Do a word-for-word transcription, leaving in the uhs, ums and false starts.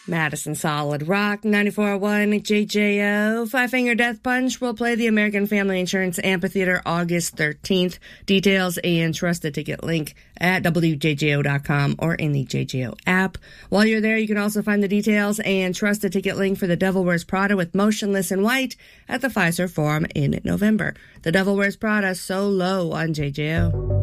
Madison Solid Rock, ninety-four point one J J O. Five Finger Death Punch will play the American Family Insurance Amphitheater August thirteenth. Details and trust the ticket link at W J J O dot com or in the J J O app. While you're there, you can also find the details and trust the ticket link for The Devil Wears Prada with Motionless in White at the Fiserv Forum in November. The Devil Wears Prada, so low on J J O.